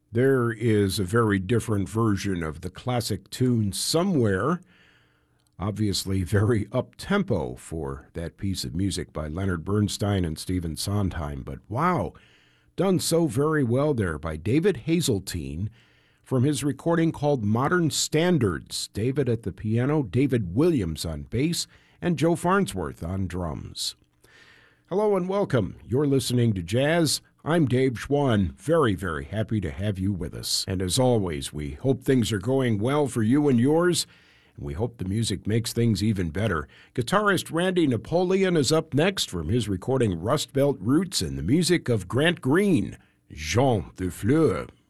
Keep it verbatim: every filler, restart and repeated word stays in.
There is a very different version of the classic tune somewhere, obviously very up-tempo for that piece of music by Leonard Bernstein and Stephen Sondheim, but wow, done so very well there by David Hazeltine from his recording called Modern Standards. David at the piano, David Williams on bass, and Joe Farnsworth on drums. Hello and welcome. You're listening to Jazz. I'm Dave Schwann. Very, very happy to have you with us. And as always, we hope things are going well for you and yours, and we hope the music makes things even better. Guitarist Randy Napoleon is up next from his recording Rust Belt Roots and the music of Grant Green, Jean Dufleur.